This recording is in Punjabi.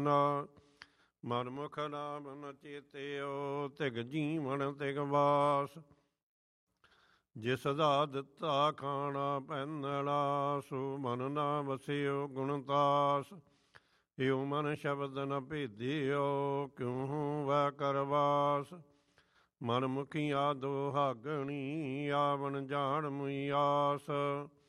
ਨਾ। ਮਨਮੁਖ ਨਾਮ ਨ ਚੇਤਿਓ, ਤਿਗ ਜੀਵਨ ਤਿਗ ਵਾਸ। ਜਿਸ ਦਾ ਦਿੱਤਾ ਖਾਣਾ ਪਹਿਨਣਾ, ਸੋ ਮਨ ਨਾ ਵਸਿਓ ਗੁਣਤਾਸ। ਇਉ ਮਨ ਸ਼ਬਦ ਨ ਭੇਦਿਓ, ਕਿਉ ਵੈ ਕਰਵਾਸ। ਮਨ ਮੁਖੀਆ ਦੁਹਾਗਣੀ, ਆਵਣ ਜਾਣ ਮੁਈ ਆਸ।